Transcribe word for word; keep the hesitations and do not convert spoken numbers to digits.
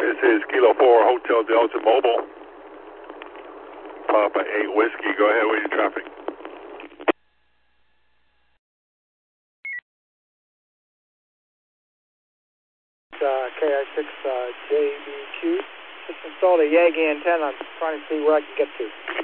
This is Kilo four Hotel Delta Mobile. Papa eight Whiskey. Go ahead with your traffic. Uh, K I six uh, J B Q. Just installed a Yagi antenna. I'm trying to see where I can get to.